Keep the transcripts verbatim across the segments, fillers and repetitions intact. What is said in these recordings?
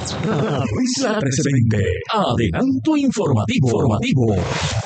Isla trescientos veinte. Adelanto informativo. informativo.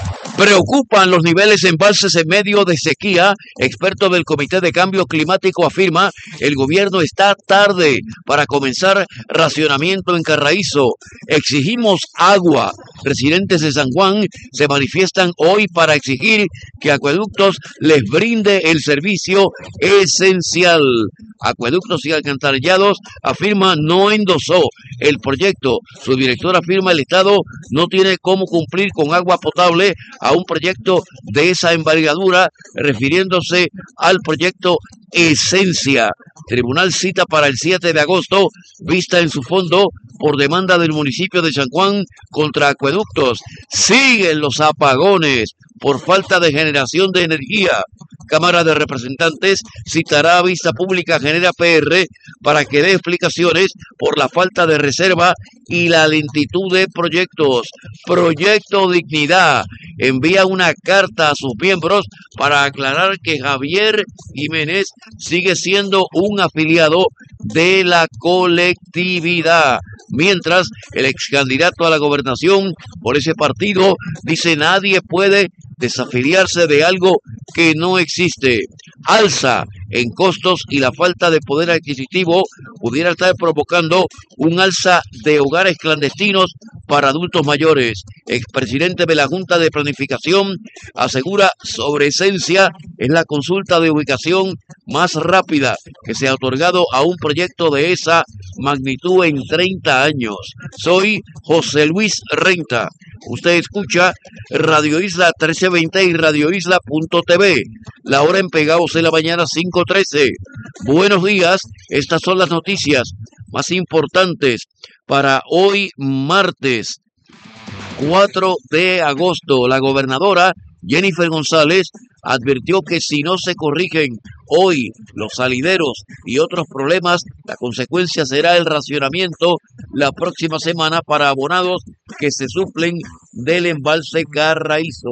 Preocupan los niveles en embalses en medio de sequía. Experto del Comité de Cambio Climático afirma el gobierno está tarde para comenzar racionamiento en Carraízo. Exigimos agua. Residentes de San Juan se manifiestan hoy para exigir que Acueductos les brinde el servicio esencial. Acueductos y Alcantarillados afirma no endosó el proyecto. Su director afirma el Estado no tiene cómo cumplir con agua potable a un proyecto de esa envergadura, refiriéndose al proyecto Esencia. Tribunal cita para el siete de agosto, vista en su fondo por demanda del municipio de San Juan contra Acueductos. Siguen los apagones por falta de generación de energía. Cámara de Representantes citará a vista pública Genera P R para que dé explicaciones por la falta de reserva y la lentitud de proyectos. Proyecto Dignidad envía una carta a sus miembros para aclarar que Javier Jiménez sigue siendo un afiliado de la colectividad. Mientras, el ex candidato a la gobernación por ese partido dice nadie puede desafiliarse de algo que no existe. Alza en costos y la falta de poder adquisitivo pudiera estar provocando un alza de hogares clandestinos para adultos mayores. Expresidente de la Junta de Planificación asegura sobre Esencia es la consulta de ubicación más rápida que se ha otorgado a un proyecto de esa magnitud en treinta años. Soy José Luis Renta. Usted escucha Radio Isla trece veinte y Radio Isla punto t v. La hora en Pegados de la mañana cinco trece. Buenos días, estas son las noticias más importantes para hoy martes cuatro de agosto. La gobernadora Jennifer González advirtió que si no se corrigen hoy los salideros y otros problemas, la consecuencia será el racionamiento la próxima semana para abonados que se suplen del embalse Carraízo.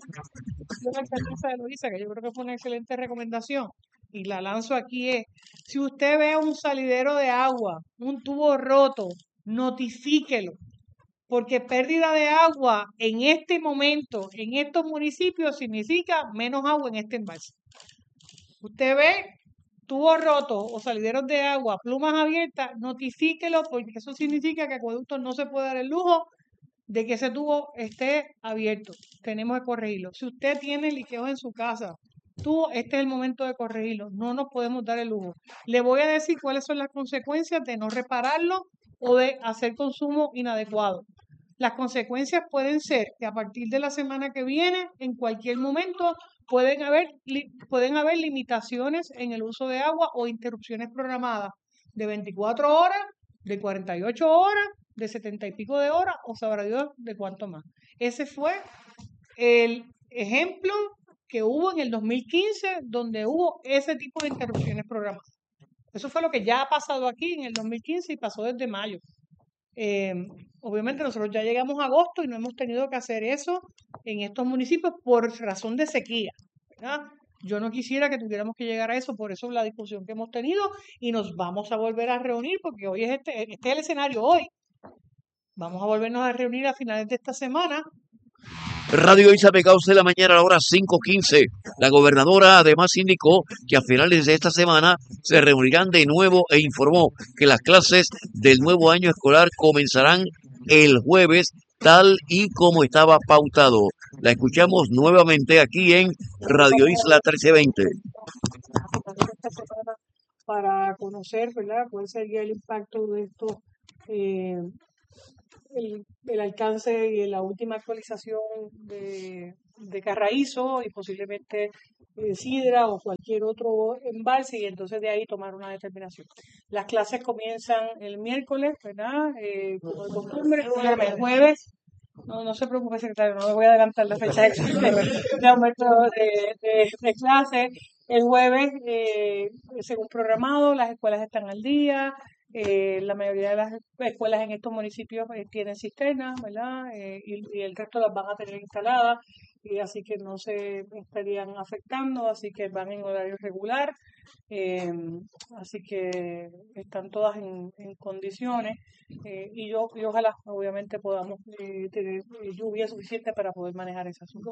Que yo creo que fue una excelente recomendación y la lanzo aquí es, si usted ve un salidero de agua, un tubo roto, notifíquelo. Porque pérdida de agua en este momento, en estos municipios, significa menos agua en este embalse. Usted ve tubos rotos o salideros de agua, plumas abiertas, notifíquelo porque eso significa que Acueductos no se puede dar el lujo de que ese tubo esté abierto. Tenemos que corregirlo. Si usted tiene liqueos en su casa, tubo, este es el momento de corregirlo. No nos podemos dar el lujo. Le voy a decir cuáles son las consecuencias de no repararlo o de hacer consumo inadecuado. Las consecuencias pueden ser que a partir de la semana que viene, en cualquier momento, pueden haber, li, pueden haber limitaciones en el uso de agua o interrupciones programadas de veinticuatro horas, de cuarenta y ocho horas, de setenta y pico de horas, o sabrá Dios de cuánto más. Ese fue el ejemplo que hubo en el dos mil quince, donde hubo ese tipo de interrupciones programadas. Eso fue lo que ya ha pasado aquí en el dos mil quince y pasó desde mayo. Eh, obviamente nosotros ya llegamos a agosto y no hemos tenido que hacer eso en estos municipios por razón de sequía, ¿verdad? Yo no quisiera que tuviéramos que llegar a eso, por eso la discusión que hemos tenido y nos vamos a volver a reunir porque hoy es este, este es el escenario hoy. Vamos a volvernos a reunir a finales de esta semana. Radio Isla Pegados de la mañana a la hora cinco quince. La gobernadora además indicó que a finales de esta semana se reunirán de nuevo e informó que las clases del nuevo año escolar comenzarán el jueves tal y como estaba pautado. La escuchamos nuevamente aquí en Radio Isla trece veinte. Para conocer, ¿verdad?, cuál sería el impacto de esto, eh, el, el alcance y la última actualización de, de Carraízo y posiblemente eh, Sidra o cualquier otro embalse y entonces de ahí tomar una determinación. Las clases comienzan el miércoles, ¿verdad? Eh, como de costumbre, el jueves. No, no se preocupe, secretario, no le voy a adelantar la fecha exacta de aumento de, de, de clases. El jueves, eh, según programado, las escuelas están al día. Eh, la mayoría de las escuelas en estos municipios eh, tienen cisternas, ¿verdad? Eh, y, y el resto las van a tener instaladas. y así que no se estarían afectando, así que van en horario regular, eh, así que están todas en, en condiciones eh, y yo y ojalá obviamente podamos eh, tener eh, lluvia suficiente para poder manejar ese asunto.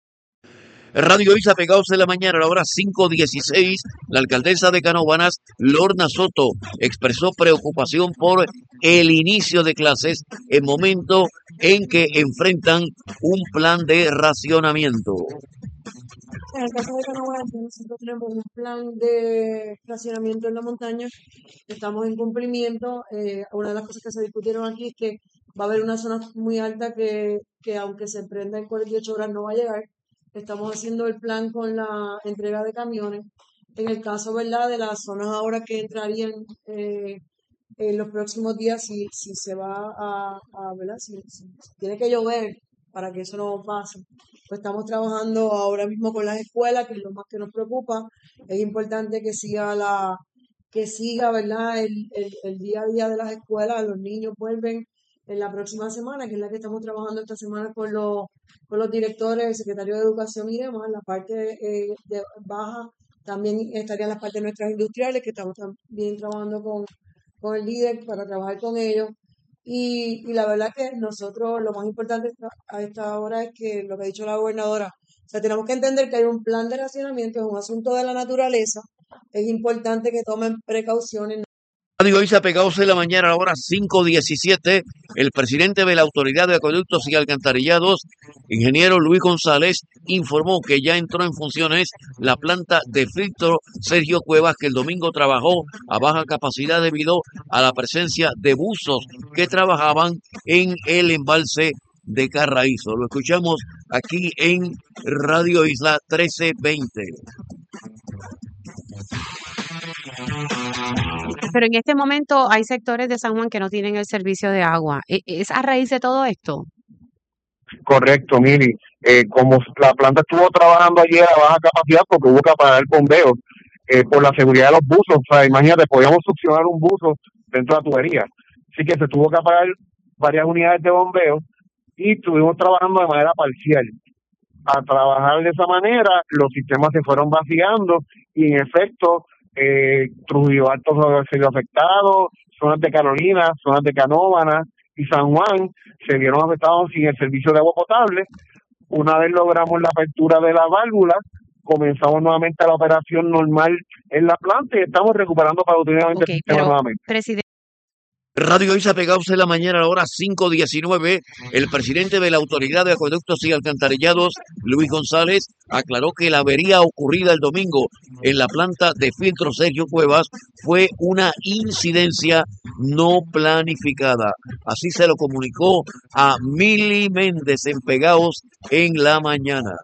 Radio Isa Pegados en la mañana, a la hora cinco dieciséis, la alcaldesa de Canóvanas, Lorna Soto, expresó preocupación por el inicio de clases en momento en que enfrentan un plan de racionamiento. En el caso de Canóvanas, nosotros tenemos un plan de racionamiento en la montaña, estamos en cumplimiento. Eh, una de las cosas que se discutieron aquí es que va a haber una zona muy alta que, que aunque se prenda en cuarenta y ocho horas no va a llegar. Estamos haciendo el plan con la entrega de camiones. En el caso, ¿verdad?, de las zonas ahora que entrarían eh, en los próximos días, si, si se va a, a ¿verdad?, si, si tiene que llover para que eso no pase, pues estamos trabajando ahora mismo con las escuelas, que es lo más que nos preocupa. Es importante que siga la que siga, ¿verdad?, el, el, el día a día de las escuelas. Los niños vuelven en la próxima semana, que es la que estamos trabajando esta semana con los, con los directores, el secretario de Educación y demás. La parte eh, de baja también estarían las partes nuestras industriales, que estamos también trabajando con, con el líder para trabajar con ellos. Y, y la verdad que nosotros lo más importante a esta hora es que lo que ha dicho la gobernadora, o sea, tenemos que entender que hay un plan de racionamiento, es un asunto de la naturaleza, es importante que tomen precauciones. Radio Isa Pegados en la mañana, a la hora cinco diecisiete, el presidente de la Autoridad de Acueductos y Alcantarillados, ingeniero Luis González, informó que ya entró en funciones la planta de filtro Sergio Cuevas, que el domingo trabajó a baja capacidad debido a la presencia de buzos que trabajaban en el embalse de Carraízo. Lo escuchamos aquí en Radio Isla trece veinte. Pero en este momento hay sectores de San Juan que no tienen el servicio de agua. ¿E- ¿Es a raíz de todo esto? Correcto, Mili. Eh, como la planta estuvo trabajando ayer a baja capacidad porque hubo que apagar el bombeo eh, por la seguridad de los buzos. O sea, imagínate, podíamos succionar un buzo dentro de la tubería. Así que se tuvo que apagar varias unidades de bombeo y estuvimos trabajando de manera parcial. Al trabajar de esa manera, los sistemas se fueron vaciando y en efecto, eh, Trujillo Alto se vio afectado, zonas de Carolina, zonas de Canóvanas y San Juan se vieron afectados sin el servicio de agua potable. Una vez logramos la apertura de la válvula, comenzamos nuevamente la operación normal en la planta y estamos recuperando paulatinamente Ok, el sistema pero, nuevamente. presidente, Radio Isa Pegados en la mañana, a la hora cinco diecinueve, el presidente de la Autoridad de Acueductos y Alcantarillados, Luis González, aclaró que la avería ocurrida el domingo en la planta de filtro Sergio Cuevas fue una incidencia no planificada. Así se lo comunicó a Mili Méndez en Pegados en la mañana.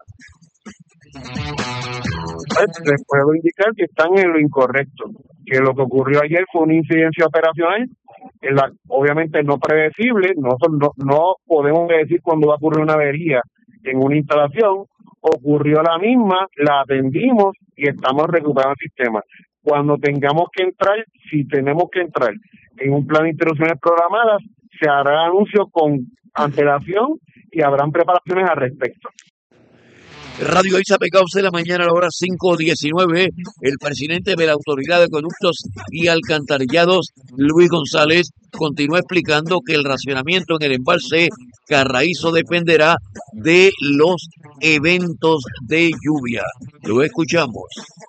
Pues, les puedo indicar que están en lo incorrecto, que lo que ocurrió ayer fue una incidencia operacional, en la, obviamente no predecible. Nosotros no, no podemos decir cuándo va a ocurrir una avería en una instalación. Ocurrió la misma, la atendimos y estamos recuperando el sistema. Cuando tengamos que entrar, si tenemos que entrar en un plan de interrupciones programadas, se hará anuncio con antelación y habrán preparaciones al respecto. Radio Isa Pegados en la mañana, a la hora cinco diecinueve, el presidente de la Autoridad de Acueductos y Alcantarillados, Luis González, continúa explicando que el racionamiento en el embalse Carraízo dependerá de los eventos de lluvia. Lo escuchamos.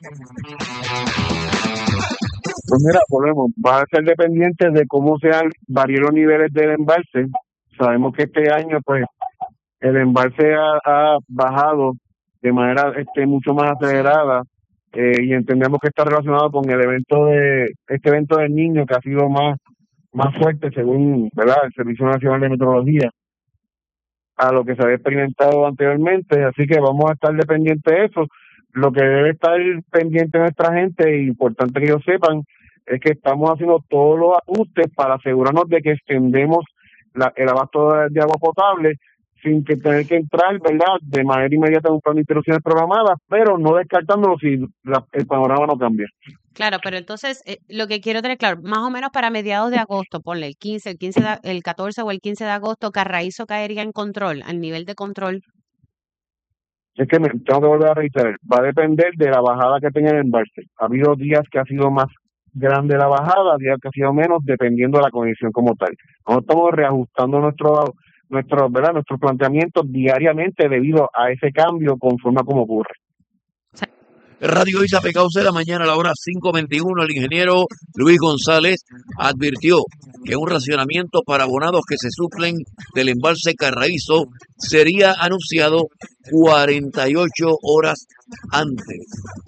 Pues mira, volvemos, va a ser dependiente de cómo sean varios los niveles del embalse. Sabemos que este año, pues, el embalse ha, ha bajado de manera este mucho más acelerada eh, y entendemos que está relacionado con el evento de este evento del Niño, que ha sido más más fuerte según, ¿verdad?, el Servicio Nacional de Meteorología a lo que se había experimentado anteriormente. Así que vamos a estar dependientes de eso. Lo que debe estar pendiente nuestra gente, e importante que ellos sepan, es que estamos haciendo todos los ajustes para asegurarnos de que extendemos la, el abasto de, de agua potable sin que tener que entrar, ¿verdad?, de manera inmediata en un plan de interrupciones programadas, pero no descartándolo si la, el panorama no cambia. claro, pero entonces eh, lo que quiero tener claro, más o menos para mediados de agosto, ponle el quince, el quince, de- el catorce o el quince de agosto, Carraízo caería en control, al nivel de control. Es que me, tengo que volver a reiterar, va a depender de la bajada que tenga el embalse. Ha habido días que ha sido más grande la bajada, días que ha sido menos, dependiendo de la condición como tal. Nosotros estamos reajustando nuestro, nuestro, ¿verdad? nuestros planteamientos diariamente debido a ese cambio conforme a cómo ocurre. Radio Isla Pecauce de la mañana a la hora cinco veintiuno, el ingeniero Luis González advirtió que un racionamiento para abonados que se suplen del embalse Carraízo sería anunciado cuarenta y ocho horas antes.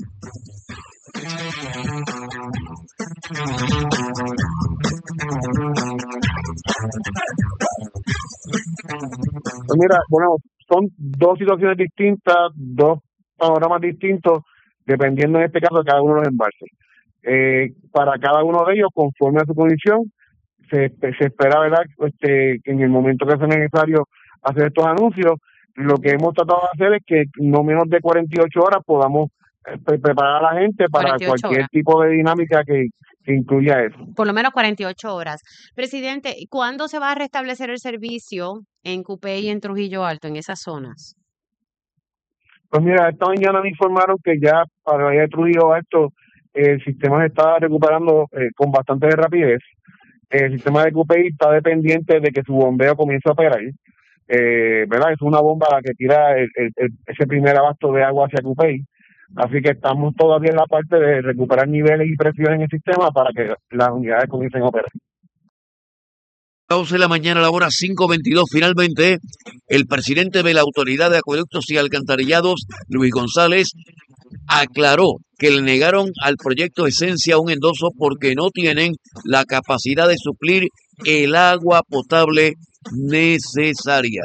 Pues mira, bueno, son dos situaciones distintas, dos panoramas distintos, dependiendo en este caso de cada uno de los embalses. Eh, para cada uno de ellos, conforme a su condición, se, se espera, ¿verdad?, este, que en el momento que sea necesario hacer estos anuncios. Lo que hemos tratado de hacer es que no menos de cuarenta y ocho horas podamos eh, pre preparar a la gente para cualquier horas. tipo de dinámica que, que incluya eso. Por lo menos cuarenta y ocho horas. Presidente, ¿cuándo se va a restablecer el servicio en Cupey y en Trujillo Alto, en esas zonas? Pues mira, esta mañana me informaron que ya para el área de Trujillo Alto el sistema se está recuperando eh, con bastante rapidez. El sistema de Cupey está dependiente de que su bombeo comience a operar. Eh, ¿verdad? Es una bomba la que tira el, el, el, ese primer abasto de agua hacia Cupey. Así que estamos todavía en la parte de recuperar niveles y presiones en el sistema para que las unidades comiencen a operar. doce de la mañana a la hora cinco veintidós, finalmente, el presidente de la Autoridad de Acueductos y Alcantarillados, Luis González, aclaró que le negaron al proyecto Esencia un endoso porque no tienen la capacidad de suplir el agua potable necesaria.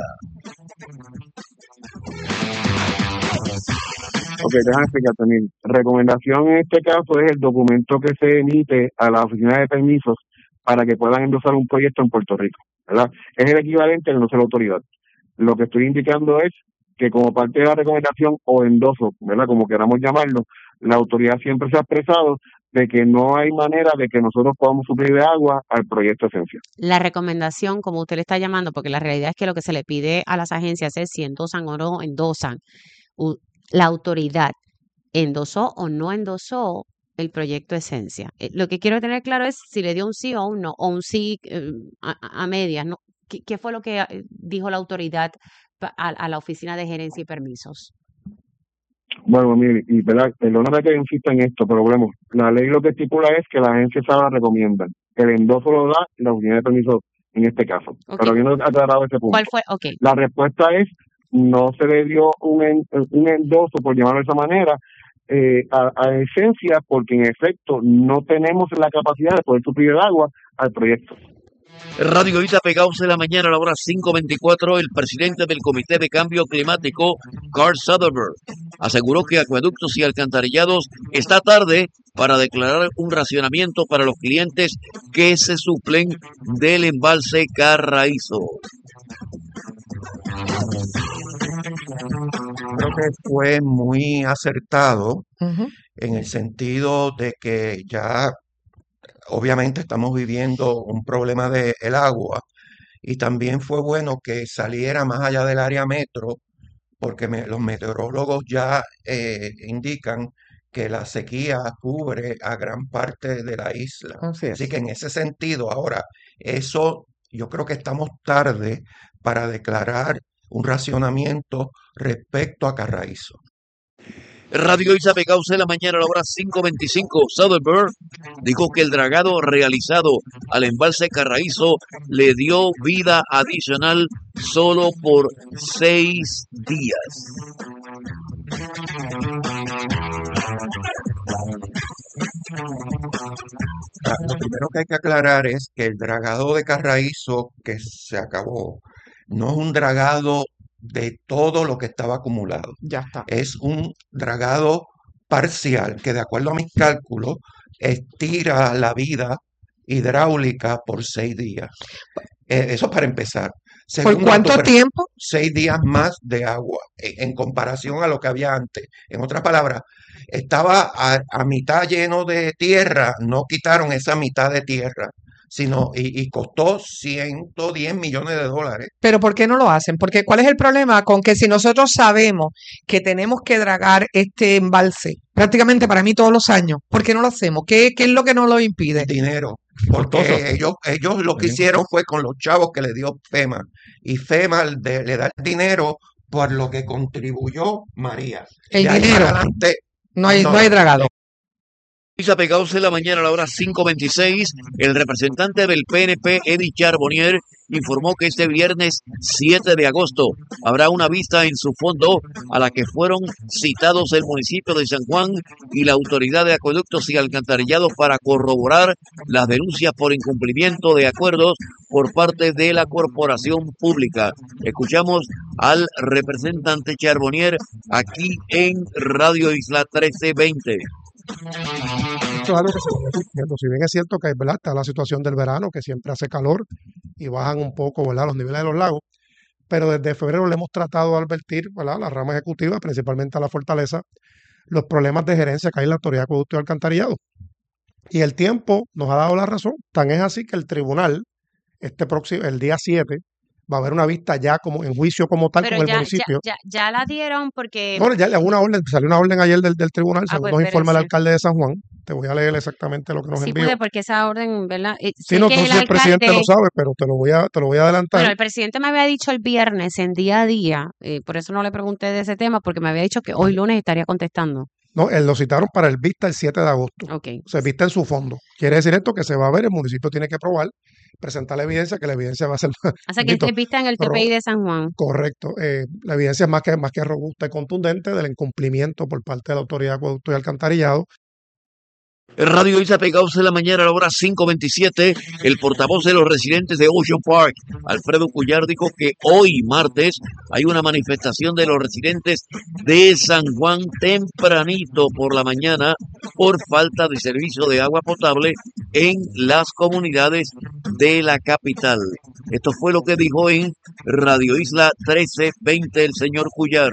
Ok, déjame explicarte. Mi recomendación en este caso es el documento que se emite a la oficina de permisos para que puedan endosar un proyecto en Puerto Rico, ¿verdad? Es el equivalente al endosar la autoridad. Lo que estoy indicando es que como parte de la recomendación o endoso, ¿verdad?, como queramos llamarlo, la autoridad siempre se ha expresado de que no hay manera de que nosotros podamos suplir de agua al proyecto Esencia. La recomendación, como usted le está llamando, porque la realidad es que lo que se le pide a las agencias es si endosan o no endosan. La autoridad endosó o no endosó el proyecto Esencia. Eh, lo que quiero tener claro es si le dio un sí o un no, o un sí eh, a, a medias. ¿No? ¿Qué, ¿Qué fue lo que dijo la autoridad a, a la oficina de gerencia y permisos? Bueno, mire, y verdad, perdóname que insista en esto, pero bueno, la ley lo que estipula es que la agencia se la recomienda. El endoso lo da la oficina de permisos en este caso. Okay. Pero habiendo aclarado ese punto. ¿Cuál fue? Okay. La respuesta es, no se le dio un, en, un endoso, por llamarlo de esa manera, eh, a, a Esencia, porque en efecto no tenemos la capacidad de poder suplir el agua al proyecto. Radio Isla Pecauce de la mañana a la hora cinco veinticuatro, el presidente del Comité de Cambio Climático, Carl Soderberg, aseguró que Acueductos y Alcantarillados está tarde para declarar un racionamiento para los clientes que se suplen del embalse Carraízo. Creo que fue muy acertado uh-huh. en el sentido de que ya obviamente estamos viviendo un problema del agua y también fue bueno que saliera más allá del área metro porque me, los meteorólogos ya eh, indican que la sequía cubre a gran parte de la isla. Así, Así que en ese sentido, ahora, eso yo creo que estamos tarde para declarar un racionamiento respecto a Carraízo. Radio Isla Pecauce de la mañana a la hora cinco veinticinco. Soderberg dijo que el dragado realizado al embalse Carraízo le dio vida adicional solo por seis días. Lo primero que hay que aclarar es que el dragado de Carraízo que se acabó no es un dragado de todo lo que estaba acumulado. Ya está. Es un dragado parcial que, de acuerdo a mis cálculos, estira la vida hidráulica por seis días. Eh, eso para empezar. Segundo, ¿por cuánto tiempo? Seis días más de agua en, en comparación a lo que había antes. En otras palabras, estaba a, a mitad lleno de tierra, no quitaron esa mitad de tierra. sino y, y costó ciento diez millones de dólares. Pero ¿por qué no lo hacen? Porque ¿cuál es el problema con que si nosotros sabemos que tenemos que dragar este embalse prácticamente para mí todos los años, ¿por qué no lo hacemos? ¿Qué, qué es lo que nos lo impide? Dinero. Porque ellos, ellos lo que hicieron fue con los chavos que le dio FEMA. Y FEMA le, le da el dinero por lo que contribuyó María. El De ahí dinero. para adelante, No hay, no. no hay dragado. Luisa Pegados en la mañana a la hora cinco veintiséis, el representante del P N P, Eddie Charbonnier, informó que este viernes siete de agosto habrá una vista en su fondo a la que fueron citados el municipio de San Juan y la Autoridad de Acueductos y Alcantarillados para corroborar las denuncias por incumplimiento de acuerdos por parte de la corporación pública. Escuchamos al representante Charbonnier aquí en Radio Isla trece veinte. Esto es algo que se viene discutiendo. Si bien es cierto que, ¿verdad?, está la situación del verano, que siempre hace calor y bajan un poco, ¿verdad?, los niveles de los lagos, pero desde febrero le hemos tratado de advertir, ¿verdad?, la rama ejecutiva, principalmente a la Fortaleza, los problemas de gerencia que hay en la Autoridad de Acueducto y Alcantarillado. Y el tiempo nos ha dado la razón. Tan es así que el tribunal, este próximo, el día siete, va a haber una vista ya como en juicio como tal Pero con el ya, ya, municipio. ya, ya la dieron porque... Bueno, ya una orden, salió una orden ayer del, del tribunal, Ah, según pues nos informa el espérese. alcalde de San Juan. Te voy a leer exactamente lo que nos Sí envió. puede, porque esa orden, ¿verdad? Eh, Sí, sé no, que tú el sí, el presidente lo alcalde... sabe, pero te lo voy a, te lo voy a adelantar. Bueno, el presidente me había dicho el viernes en día a día, eh, por eso no le pregunté de ese tema, porque me había dicho que hoy lunes estaría contestando. No, él lo citaron para el vista el siete de agosto. Ok. Se vista en su fondo. Quiere decir esto que se va a ver, el municipio tiene que probar, presentar la evidencia, que la evidencia va a ser O sea que bendito, este vista en el ro- T P I de San Juan. correcto. Eh, la evidencia es más que, más que robusta y contundente del incumplimiento por parte de la Autoridad de Acueducto y Alcantarillado. Radio Isla Pegados en la mañana a la hora cinco veintisiete, el portavoz de los residentes de Ocean Park, Alfredo Cuyar, dijo que hoy, martes, hay una manifestación de los residentes de San Juan tempranito por la mañana por falta de servicio de agua potable en las comunidades de la capital. Esto fue lo que dijo en Radio Isla trece veinte el señor Cuyar.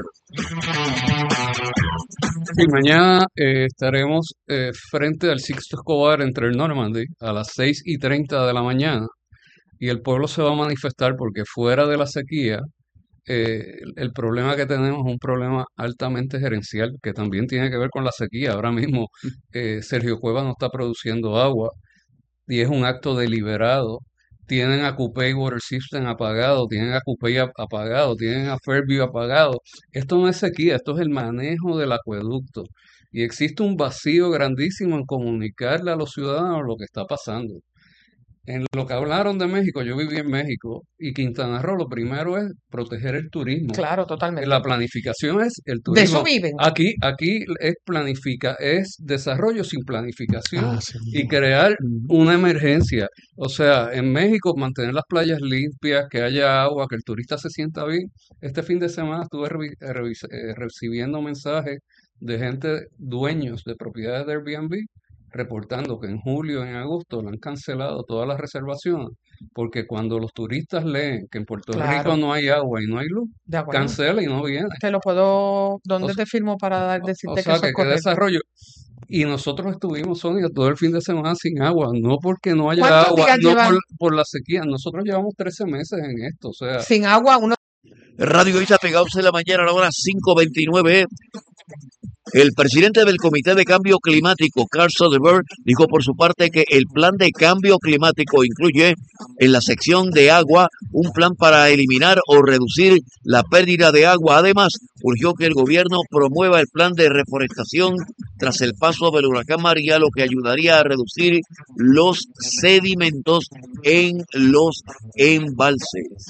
Sí, mañana eh, estaremos eh, frente al Sixto Escobar entre el Normandy a las seis y treinta de la mañana y el pueblo se va a manifestar porque fuera de la sequía eh, el, el problema que tenemos es un problema altamente gerencial que también tiene que ver con la sequía. Ahora mismo eh, Sergio Cueva no está produciendo agua y es un acto deliberado. Tienen a Cupey Water System apagado, tienen a Cupey ap- apagado, tienen a Fairview apagado. Esto no es sequía, esto es el manejo del acueducto. Y existe un vacío grandísimo en comunicarle a los ciudadanos lo que está pasando. En lo que hablaron de México, yo viví en México y Quintana Roo, lo primero es proteger el turismo. Claro, totalmente. La planificación es el De eso turismo. viven. Aquí, aquí es planifica, es desarrollo sin planificación Ah, sí. y crear una emergencia. O sea, en México mantener las playas limpias, que haya agua, que el turista se sienta bien. Este fin de semana estuve revi- eh, revis- eh, recibiendo mensajes de gente, dueños de propiedades de Airbnb, reportando que en julio y en agosto le han cancelado todas las reservaciones, porque cuando los turistas leen que en Puerto Rico Claro, no hay agua y no hay luz, de acuerdo. cancela y no viene. Te lo puedo. O, ¿Dónde s- te firmo para dar- o- o decirte que sea, eso que es qué correcto? desarrollo. Y nosotros estuvimos, Sonia, todo el fin de semana sin agua, no porque no haya ¿Cuántos agua, días no llevan por, por la sequía. Nosotros llevamos trece meses en esto, o sea, sin agua? Uno. Radio Isla Pegados en la mañana a la hora cinco veintinueve. El presidente del Comité de Cambio Climático, Carl Soderberg, dijo por su parte que el plan de cambio climático incluye en la sección de agua un plan para eliminar o reducir la pérdida de agua. Además, urgió que el gobierno promueva el plan de reforestación tras el paso del huracán María, lo que ayudaría a reducir los sedimentos en los embalses.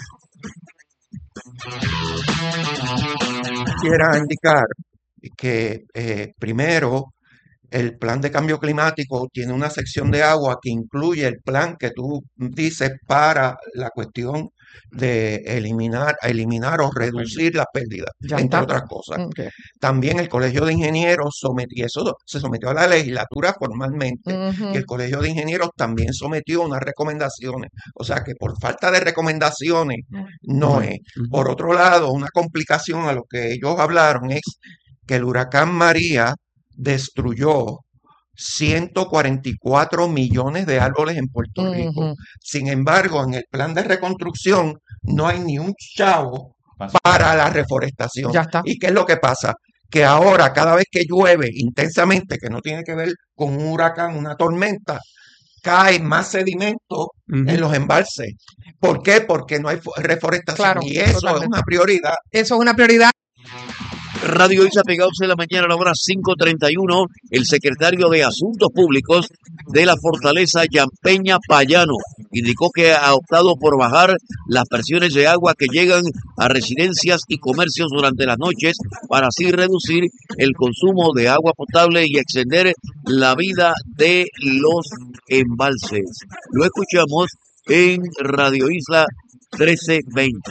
Quisiera indicar que eh, primero el plan de cambio climático tiene una sección de agua que incluye el plan que tú dices para la cuestión de eliminar, eliminar o reducir las pérdidas, Ya entre está. otras cosas. Ok. También el Colegio de Ingenieros sometió, y eso se sometió a la legislatura formalmente, y Ujú. el Colegio de Ingenieros también sometió unas recomendaciones. O sea que por falta de recomendaciones no es. Por otro lado, una complicación a lo que ellos hablaron es que el huracán María destruyó ciento cuarenta y cuatro millones de árboles en Puerto Rico. Ujú. Sin embargo, en el plan de reconstrucción no hay ni un chavo para la reforestación. Ya está. ¿Y qué es lo que pasa? Que ahora, cada vez que llueve intensamente, que no tiene que ver con un huracán, una tormenta, cae más sedimento en Ujú. los embalses. ¿Por qué? Porque no hay fo- reforestación. Claro, Y eso es totalmente. una prioridad. Eso es una prioridad. Radio Isla Pegados en la mañana a la hora cinco treinta y uno, el secretario de Asuntos Públicos de la Fortaleza, Yampeña Payano, indicó que ha optado por bajar las presiones de agua que llegan a residencias y comercios durante las noches para así reducir el consumo de agua potable y extender la vida de los embalses. Lo escuchamos en Radio Isla trece veinte.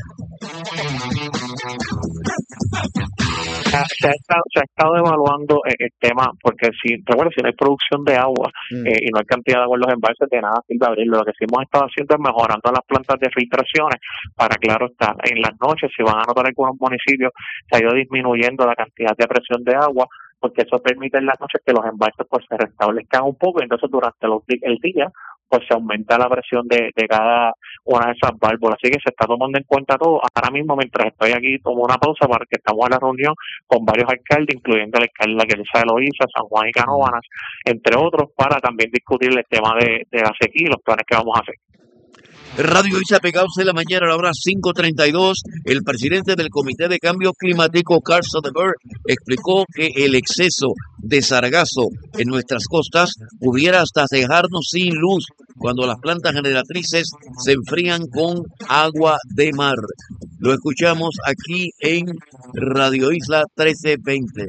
Se ha, se ha estado, se ha estado evaluando eh, el tema, porque si, recuerda, si no hay producción de agua Mm. eh, y no hay cantidad de agua en los embalses, de nada sirve abrirlo. Lo que sí hemos estado haciendo es mejorando las plantas de filtraciones para, claro está, en las noches, si van a notar algunos municipios, se ha ido disminuyendo la cantidad de presión de agua, porque eso permite en las noches que los embalses pues se restablezcan un poco, y entonces durante los, di- el día pues se aumenta la presión de, de cada una de esas válvulas. Así que se está tomando en cuenta todo. Ahora mismo, mientras estoy aquí, tomo una pausa para que estamos en la reunión con varios alcaldes, incluyendo el alcalde de la Queresa de Loíza, San Juan y Canóvanas, entre otros, para también discutir el tema de, de la sequía y los planes que vamos a hacer. Radio Isla Pegados en la mañana a la hora cinco treinta y dos, el presidente del Comité de Cambio Climático, Carl Soderberg, explicó que el exceso de sargazo en nuestras costas pudiera hasta dejarnos sin luz cuando las plantas generatrices se enfrían con agua de mar. Lo escuchamos aquí en Radio Isla trece veinte.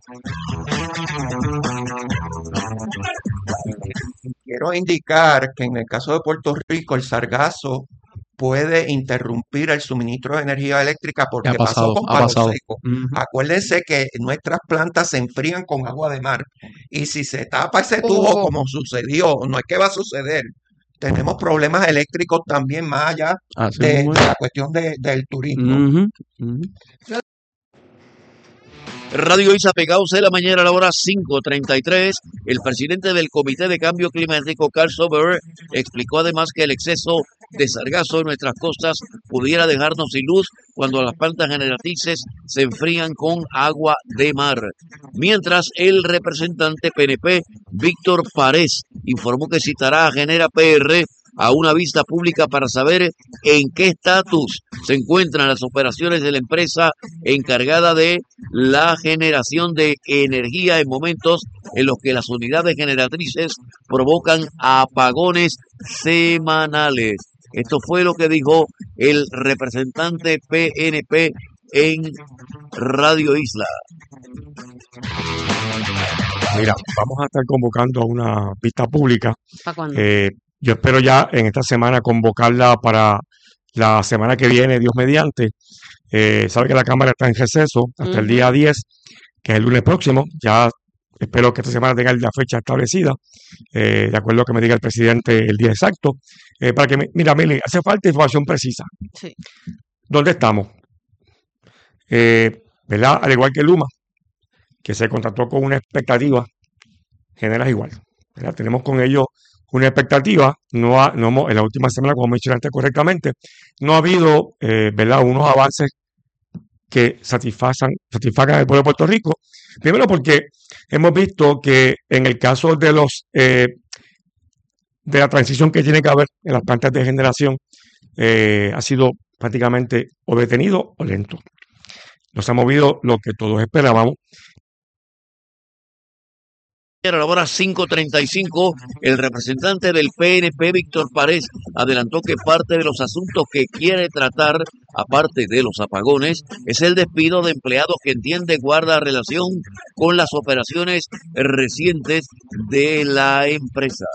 Quiero indicar que en el caso de Puerto Rico, el sargazo puede interrumpir el suministro de energía eléctrica ¿Qué porque ha pasó pasado? con Ha Palo pasado. Seco. Ujú. Acuérdense que nuestras plantas se enfrían con agua de mar y si se tapa ese tubo Oh, como sucedió, no es que va a suceder. Tenemos problemas eléctricos también más allá Así de, mismo de es. la cuestión de- del turismo. Ujú, ujú. Radio Isla Pegados en la mañana a la hora cinco treinta y tres, el presidente del Comité de Cambio Climático, Carl Soderberg, explicó además que el exceso de sargazo en nuestras costas pudiera dejarnos sin luz cuando las plantas generatrices se enfrían con agua de mar. Mientras, el representante P N P, Víctor Párez, informó que citará a Genera P R a una vista pública para saber en qué estatus se encuentran las operaciones de la empresa encargada de la generación de energía en momentos en los que las unidades generatrices provocan apagones semanales. Esto fue lo que dijo el representante P N P en Radio Isla. Mira, vamos a estar convocando a una vista pública. ¿Para cuándo? Eh, yo espero ya en esta semana convocarla para la semana que viene, Dios mediante. Eh, sabe que la Cámara está en receso hasta el Ujú. día diez, que es el lunes próximo. Ya espero que esta semana tenga la fecha establecida, eh, de acuerdo a lo que me diga el presidente el día exacto. Eh, para que, mi- mira, Mili, hace falta información precisa. Sí. ¿Dónde estamos? Eh, ¿verdad? Al igual que Luma, que se contrató con una expectativa, Generas igual, ¿verdad? Tenemos con ellos una expectativa, no, ha- no hemos- en la última semana, como mencionaste correctamente, no ha habido, eh, ¿verdad?, unos avances que satisfagan, satisfagan al pueblo de Puerto Rico. Primero porque hemos visto que en el caso de los eh, de la transición que tiene que haber en las plantas de generación, eh, ha sido prácticamente o detenido o lento. No se ha movido lo que todos esperábamos. A la hora cinco treinta y cinco, el representante del P N P, Víctor Párez, adelantó que parte de los asuntos que quiere tratar, aparte de los apagones, es el despido de empleados que entiende guarda relación con las operaciones recientes de la empresa.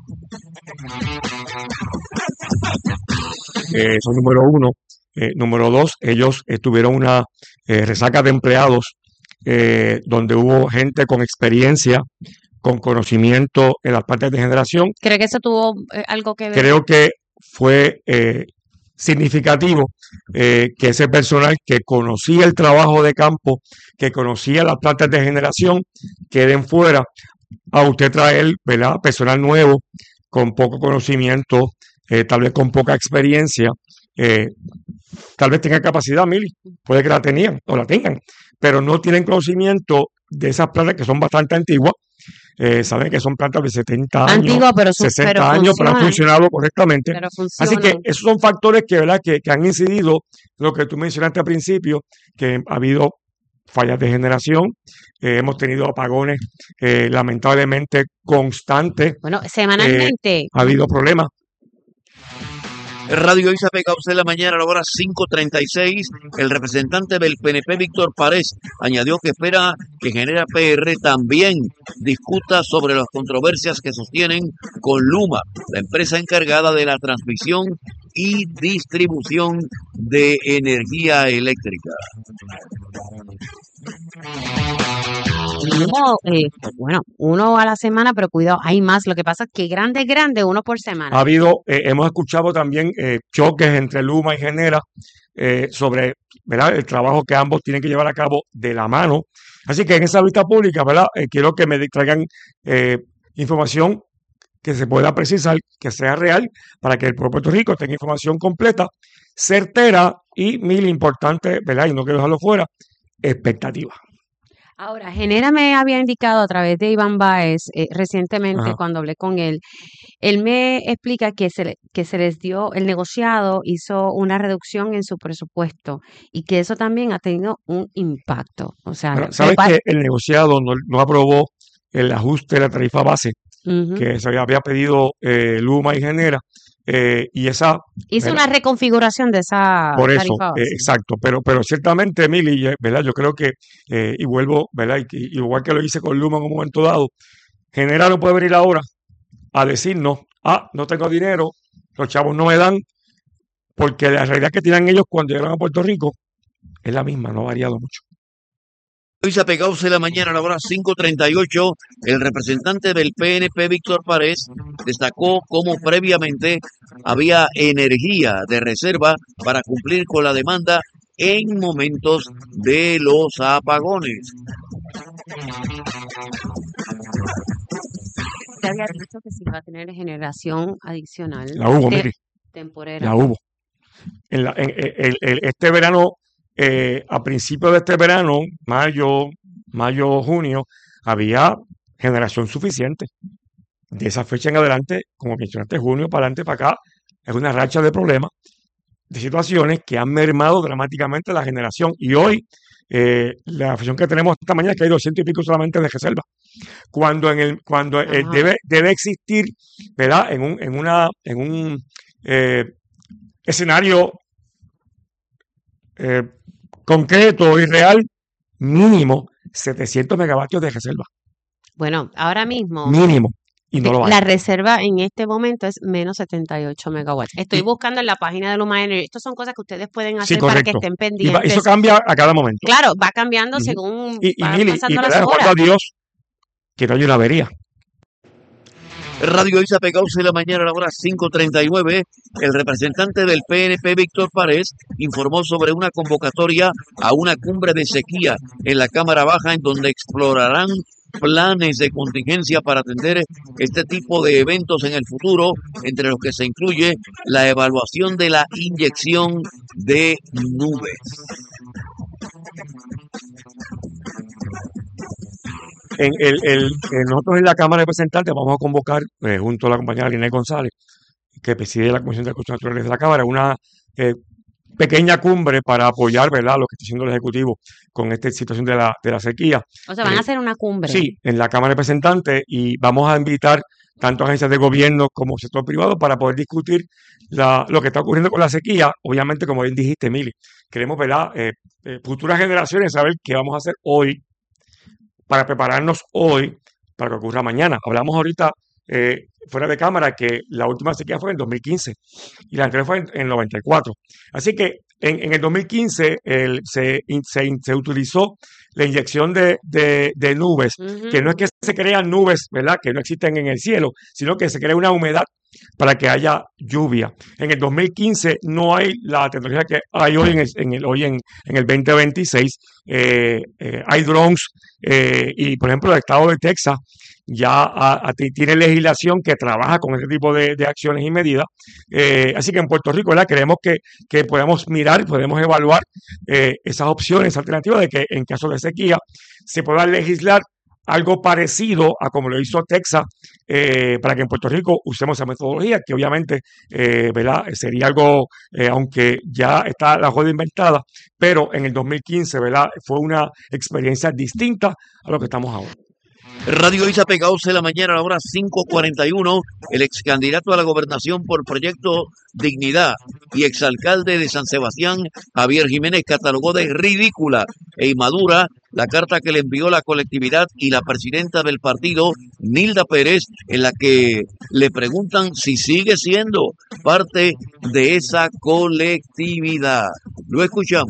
Eh, eso es número uno. Eh, número dos, ellos eh, tuvieron una eh, resaca de empleados eh, donde hubo gente con experiencia, con conocimiento en las partes de generación. ¿Cree que eso tuvo eh, algo que ver? Creo que fue eh, significativo eh, que ese personal que conocía el trabajo de campo, que conocía las plantas de generación, queden fuera a usted traer, ¿verdad?, personal nuevo, con poco conocimiento, eh, tal vez con poca experiencia, eh, tal vez tengan capacidad, Mili, puede que la tenían o la tengan, pero no tienen conocimiento de esas plantas que son bastante antiguas. Eh, saben que son plantas de setenta años, Antiguo, pero, su- sesenta pero años, pero han funcionan, funcionado correctamente. pero Así que funcionan. esos son factores que, ¿verdad?, que, que han incidido, lo que tú mencionaste al principio, que ha habido fallas de generación, eh, hemos tenido apagones eh, lamentablemente constantes, Bueno, eh, semanalmente. ha habido problemas. Radio Isa P. Cauce de la mañana a la hora cinco treinta y seis. El representante del P N P, Víctor Párez, añadió que espera que Genera P R también discuta sobre las controversias que sostienen con Luma, la empresa encargada de la transmisión y distribución de energía eléctrica. Uno, eh, bueno, uno a la semana, pero cuidado, hay más. Lo que pasa es que grande, grande, uno por Ha semana. habido, eh, hemos escuchado también eh, choques entre Luma y Genera eh, sobre, ¿verdad?, el trabajo que ambos tienen que llevar a cabo de la mano. Así que en esa vista pública, ¿verdad?, eh, quiero que me traigan eh, información que se pueda precisar, que sea real, para que el pueblo de Puerto Rico tenga información completa, certera y, mil importante, ¿verdad?, y no quiero dejarlo fuera, expectativa. Ahora, Genera me había indicado a través de Iván Báez eh, recientemente Ajá. cuando hablé con él, él me explica que se, le- que se les dio, el negociado hizo una reducción en su presupuesto y que eso también ha tenido un impacto. O sea, Bueno, de sabes par- que el negociado no, no aprobó el ajuste de la tarifa base Ujú. que se había, había pedido eh, Luma y Genera, eh, y esa, Hizo ¿verdad?, una reconfiguración de esa por eso, tarifa eh, base. exacto, pero, pero ciertamente, Mili, eh, ¿verdad?, yo creo que, eh, y vuelvo, ¿verdad?, y que- igual que lo hice con Luma en un momento dado, Genera no puede venir ahora a decirnos, ah, no tengo dinero, los chavos no me dan, porque la realidad que tienen ellos cuando llegan a Puerto Rico es la misma, no ha variado mucho. Isa P. Cauce de la mañana a la hora cinco treinta y ocho. El representante del P N P, Víctor Párez, destacó cómo previamente había energía de reserva para cumplir con la demanda en momentos de los apagones. Te había dicho que se iba a tener generación adicional La hubo, te- Mili, temporera. la hubo. En la- en- en- el- el- este verano, eh, a principios de este verano, mayo, mayo, junio, había generación suficiente. De esa fecha en adelante, como mencionaste, junio para adelante, para acá, es una racha de problemas, de situaciones que han mermado dramáticamente la generación. Y hoy, eh, la información que tenemos esta mañana es que hay doscientos y pico solamente de reserva. Cuando en el, cuando eh, Ajá. debe, debe existir, ¿verdad?, en un, en una, en un eh, escenario eh, concreto y real, mínimo setecientos megavatios de reserva. Bueno, ahora mismo Mínimo. Y no de- lo hay. la reserva en este momento es menos setenta y ocho megawatts. Estoy Y- buscando en la página de Luma Energy. Estas son cosas que ustedes pueden Sí, hacer para que correcto. estén Y va- pendientes. eso cambia a cada momento. Claro, va cambiando Ujú. según Y, y van Mili, y pasando me las da horas. a Dios que no hay una avería. Radio Isa P. Cauce de la mañana a la hora cinco treinta y nueve. El representante del P N P, Víctor Párez, informó sobre una convocatoria a una cumbre de sequía en la Cámara Baja, en donde explorarán planes de contingencia para atender este tipo de eventos en el futuro, entre los que se incluye la evaluación de la inyección de nubes. En el, el- en nosotros en la Cámara de Representantes vamos a convocar, eh, junto a la compañera Lina González, que preside la Comisión de Recursos Naturales de la Cámara, una eh, pequeña cumbre para apoyar, ¿verdad?, lo que está haciendo el Ejecutivo con esta situación de la, de la sequía. O sea, van a Eh, hacer una cumbre. Sí, en la Cámara de Representantes, y vamos a invitar tanto agencias de gobierno como sector privado para poder discutir la- lo que está ocurriendo con la sequía. Obviamente, como bien dijiste, Mili, queremos, ¿verdad?, eh, eh, futuras generaciones saber qué vamos a hacer hoy para prepararnos hoy para que ocurra mañana. Hablamos ahorita eh, fuera de cámara que la última sequía fue en dos mil quince y la anterior fue en, en noventa y cuatro. Así que en, en el dos mil quince el- se, in- se, in- se utilizó la inyección de, de- de nubes, Ujú. que no es que se crean nubes, ¿verdad?, que no existen en el cielo, sino que se crea una humedad para que haya lluvia. En el dos mil quince no hay la tecnología que hay hoy en el, en el- hoy en, en el veinte veintiséis. Eh, eh, hay drones, eh, y, por ejemplo, el estado de Texas, ya a, a, tiene legislación que trabaja con este tipo de, de acciones y medidas. Eh, así que en Puerto Rico, ¿verdad? Creemos que, que podemos mirar, podemos evaluar eh, esas opciones alternativas de que en caso de sequía se pueda legislar algo parecido a como lo hizo Texas, eh, para que en Puerto Rico usemos esa metodología, que obviamente eh, ¿verdad? Sería algo, eh, aunque ya está la rueda inventada, pero en el dos mil quince ¿verdad? Fue una experiencia distinta a lo que estamos ahora. Radio Isla Pegados de la mañana a la hora cinco cuarenta y uno, el ex candidato a la gobernación por Proyecto Dignidad y exalcalde de San Sebastián, Javier Jiménez, catalogó de ridícula e inmadura la carta que le envió la colectividad y la presidenta del partido, Nilda Pérez, en la que le preguntan si sigue siendo parte de esa colectividad. Lo escuchamos.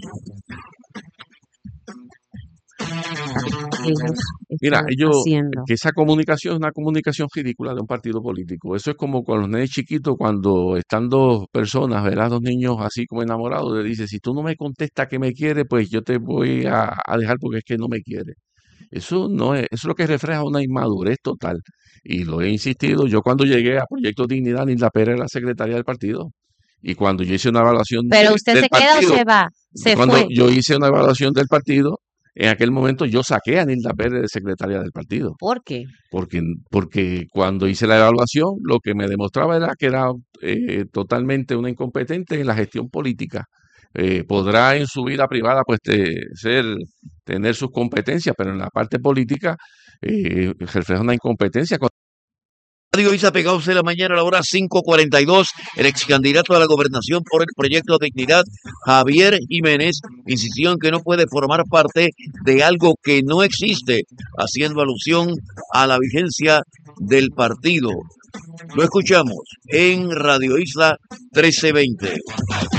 Mira, ellos, haciendo. que esa comunicación es una comunicación ridícula de un partido político. Eso es como con los nenes chiquitos cuando están dos personas, ¿verdad? Dos niños así como enamorados, le dice, si tú no me contestas que me quiere, pues yo te voy a, a dejar porque es que no me quiere. Eso no es, eso es lo que refleja una inmadurez total. Y lo he insistido, yo cuando llegué a Proyecto Dignidad, Nilda Pérez era la secretaria del partido. Y cuando yo hice una evaluación Pero de- usted del se queda partido, o se va, se cuando fue. yo hice una evaluación del partido, en aquel momento yo saqué a Nilda Pérez de secretaria del partido. ¿Por qué? Porque, porque cuando hice la evaluación, lo que me demostraba era que era eh, totalmente una incompetente en la gestión política. Eh, podrá en su vida privada pues te- ser, tener sus competencias, pero en la parte política eh, refleja una incompetencia. Radio Isla Pegados de la mañana a la hora cinco cuarenta y dos, el ex candidato a la gobernación por el Proyecto Dignidad, Javier Jiménez, insistió en que no puede formar parte de algo que no existe, haciendo alusión a la vigencia del partido. Lo escuchamos en Radio Isla trece veinte.